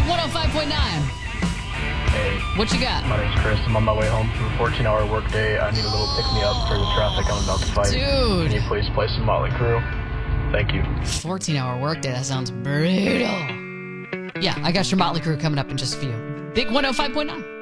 105.9. Hey, What you got? my name's Chris. I'm on my way home from a 14-hour workday. I need a little pick-me-up for the traffic I'm about to fight. Dude. Can you please play some Motley Crue? Thank you. 14-hour workday. That sounds brutal. Yeah, I got your Motley Crue coming up in just a few. Big 105.9.